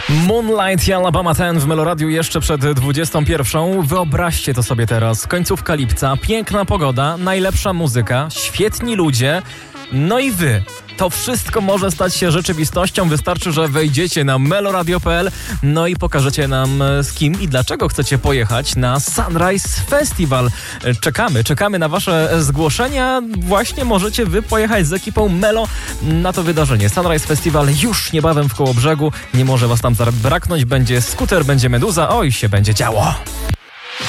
Moonlight i Alabama Ten w Meloradiu jeszcze przed 21. Wyobraźcie to sobie teraz. Końcówka lipca, piękna pogoda, najlepsza muzyka, świetni ludzie, no i wy. To wszystko może stać się rzeczywistością. Wystarczy, że wejdziecie na meloradio.pl, no i pokażecie nam z kim i dlaczego chcecie pojechać na Sunrise Festival. Czekamy na wasze zgłoszenia. Właśnie możecie wy pojechać z ekipą Melo na to wydarzenie. Sunrise Festival już niebawem w Kołobrzegu. Nie może was tam zabraknąć. Będzie skuter, będzie meduza. Oj, się będzie działo.